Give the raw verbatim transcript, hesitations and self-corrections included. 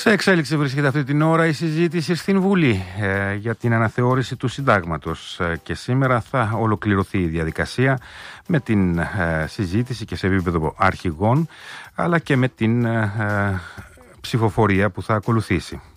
Σε εξέλιξη βρίσκεται αυτή την ώρα η συζήτηση στην Βουλή ε, για την αναθεώρηση του συντάγματος ε, και σήμερα θα ολοκληρωθεί η διαδικασία με την ε, συζήτηση και σε επίπεδο αρχηγών αλλά και με την ε, ε, ψηφοφορία που θα ακολουθήσει.